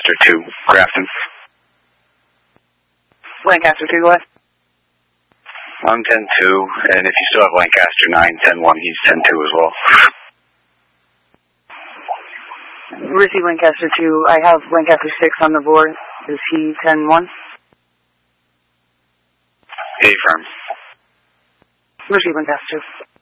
Lancaster 2, Grafton. Lancaster 2, what? I'm 10-2, and if you still have Lancaster 9, 10-1, he's 10-2 as well. Receive Lancaster 2. I have Lancaster 6 on the board. Is he 10-1? Affirm. Receive Lancaster 2.